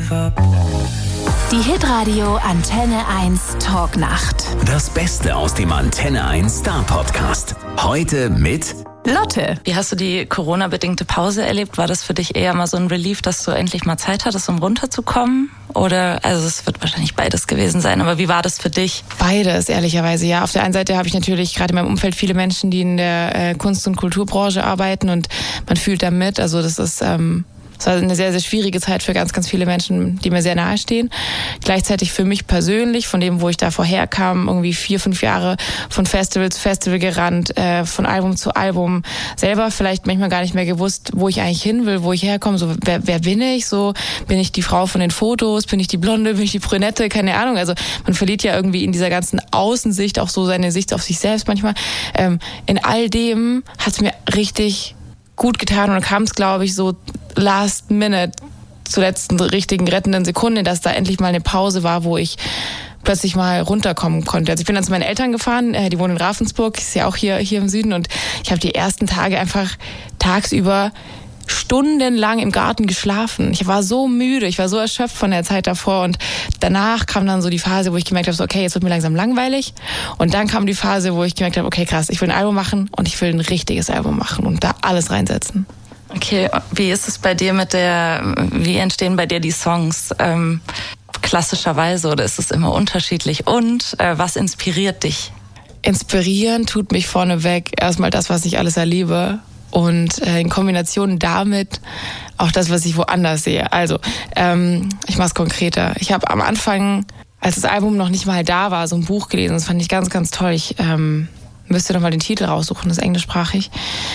Die Hitradio Antenne 1 Talknacht. Das Beste aus dem Antenne 1 Star Podcast. Heute mit Lotte. Wie hast du die Corona-bedingte Pause erlebt? War das für dich eher mal so ein Relief, dass du endlich mal Zeit hattest, um runterzukommen? Oder, also es wird wahrscheinlich beides gewesen sein, aber wie war das für dich? Beides, ehrlicherweise, ja. Auf der einen Seite habe ich natürlich gerade in meinem Umfeld viele Menschen, die in der Kunst- und Kulturbranche arbeiten und man fühlt da mit. Also das ist... Es war eine sehr, sehr schwierige Zeit für ganz, ganz viele Menschen, die mir sehr nahe stehen. Gleichzeitig für mich persönlich, von dem, wo ich da vorher kam, irgendwie 4-5 Jahre von Festival zu Festival gerannt, von Album zu Album, selber vielleicht manchmal gar nicht mehr gewusst, wo ich eigentlich hin will, wo ich herkomme, so wer bin ich, so bin ich die Frau von den Fotos, bin ich die Blonde, bin ich die Brünette, keine Ahnung. Also man verliert ja irgendwie in dieser ganzen Außensicht auch so seine Sicht auf sich selbst manchmal. In all dem hat es mir richtig gut getan und dann kam es, glaube ich, so last minute zur letzten richtigen rettenden Sekunde, dass da endlich mal eine Pause war, wo ich plötzlich mal runterkommen konnte. Also ich bin dann zu meinen Eltern gefahren, die wohnen in Ravensburg, ist ja auch hier im Süden und ich habe die ersten Tage einfach tagsüber stundenlang im Garten geschlafen. Ich war so müde, ich war so erschöpft von der Zeit davor und danach kam dann so die Phase, wo ich gemerkt habe, so, okay, jetzt wird mir langsam langweilig und dann kam die Phase, wo ich gemerkt habe, okay, krass, ich will ein Album machen und ich will ein richtiges Album machen und da alles reinsetzen. Okay, wie ist es bei dir wie entstehen bei dir die Songs? Klassischerweise oder ist es immer unterschiedlich? Und was inspiriert dich? Inspirieren tut mich vorneweg erstmal das, was ich alles erlebe. Und in Kombination damit auch das, was ich woanders sehe. Also, ich mach's konkreter. Ich habe am Anfang, als das Album noch nicht mal da war, so ein Buch gelesen. Das fand ich ganz, ganz toll. Ich müsste noch mal den Titel raussuchen, das ist englischsprachig.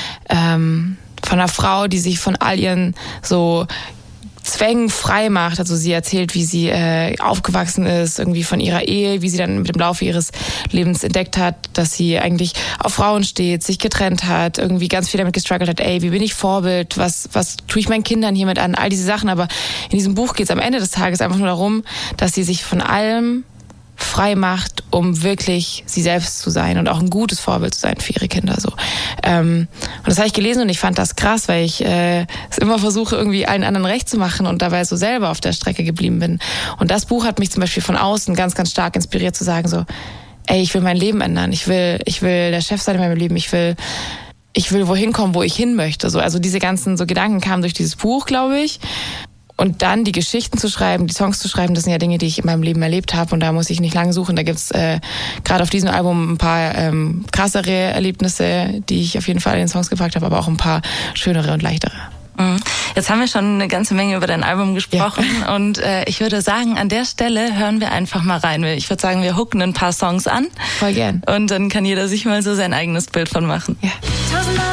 Von einer Frau, die sich von all ihren so Zwängen frei macht. Also sie erzählt, wie sie aufgewachsen ist, irgendwie von ihrer Ehe, wie sie dann mit dem Laufe ihres Lebens entdeckt hat, dass sie eigentlich auf Frauen steht, sich getrennt hat, irgendwie ganz viel damit gestruggelt hat, wie bin ich Vorbild, was tue ich meinen Kindern hiermit an, all diese Sachen. Aber in diesem Buch geht es am Ende des Tages einfach nur darum, dass sie sich von allem frei macht, um wirklich sie selbst zu sein und auch ein gutes Vorbild zu sein für ihre Kinder. So. Und das habe ich gelesen und ich fand das krass, weil ich es immer versuche, irgendwie allen anderen recht zu machen und dabei so selber auf der Strecke geblieben bin. Und das Buch hat mich zum Beispiel von außen ganz, ganz stark inspiriert zu sagen so, ich will mein Leben ändern, ich will der Chef sein in meinem Leben, ich will wohin kommen, wo ich hin möchte. So, also diese ganzen so Gedanken kamen durch dieses Buch, glaube ich. Und dann die Geschichten zu schreiben, die Songs zu schreiben, das sind ja Dinge, die ich in meinem Leben erlebt habe und da muss ich nicht lange suchen. Da gibt's gerade auf diesem Album ein paar krassere Erlebnisse, die ich auf jeden Fall in den Songs gepackt habe, aber auch ein paar schönere und leichtere. Jetzt haben wir schon eine ganze Menge über dein Album gesprochen und ich würde sagen, an der Stelle hören wir einfach mal rein. Ich würde sagen, wir hooken ein paar Songs an. Voll gern. Und dann kann jeder sich mal so sein eigenes Bild von machen. Ja.